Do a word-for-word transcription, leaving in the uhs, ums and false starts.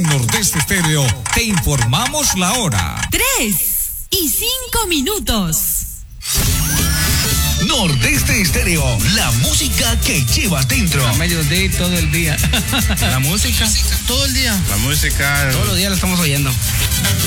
Nordeste Estéreo te informamos la hora. Tres y cinco minutos. Nordeste Estéreo, la música que llevas dentro. A mediodía todo el día. La música. Todo el día. La música. Todos los días la estamos oyendo.